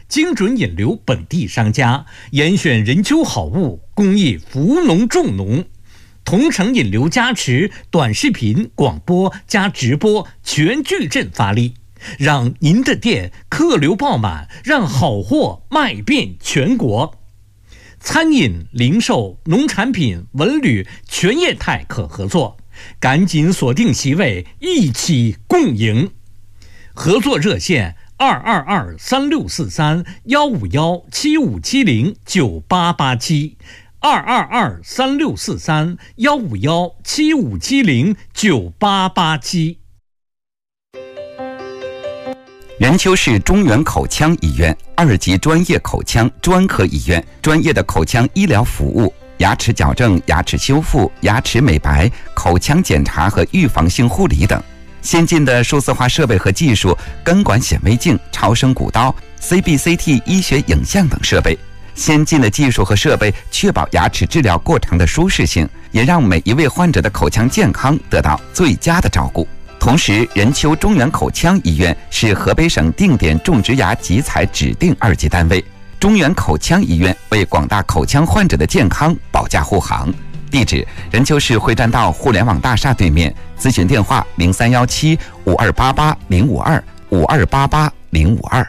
精准引流本地商家，严选人丘好物，公益扶农助农。同城引流加持，短视频、广播加直播全矩阵发力，让您的店客流爆满，让好货卖遍全国。餐饮、零售、农产品、文旅全业态可合作，赶紧锁定席位，一起共赢。合作热线222-3643-151-7570-9887222-3643-151-7570-9887。 任丘市中原口腔医院2级专业口腔专科医院，专业的口腔医疗服务、牙齿矫正、牙齿修复、牙齿美白、口腔检查和预防性护理等。先进的数字化设备和技术，根管显微镜、超声骨刀、CBCT 医学影像等设备。先进的技术和设备确保牙齿治疗过程的舒适性，也让每一位患者的口腔健康得到最佳的照顾。同时，任丘中原口腔医院是河北省定点种植牙集采指定2级单位。中原口腔医院为广大口腔患者的健康保驾护航。地址：任丘市会战道互联网大厦对面。咨询电话：0317-5288-052-5288-052。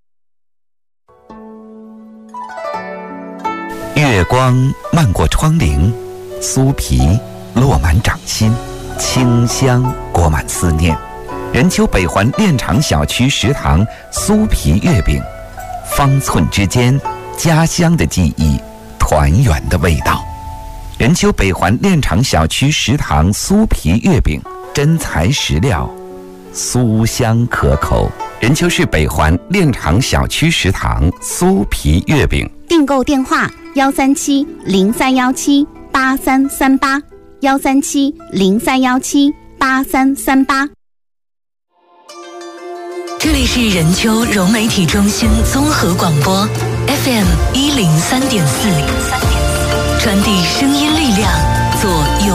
月光漫过窗棂，酥皮落满掌心，清香裹满思念。任丘北环炼厂小区食堂酥皮月饼，方寸之间，家乡的记忆，团圆的味道。任丘北环炼厂小区食堂酥皮月饼，真材实料，酥香可口。任丘市北环炼厂小区食堂酥皮月饼， 订购电话137-0317-8338，137-0317-8338。 这里是任丘融媒体中心综合广播 FM 103.4，传递声音力量，做有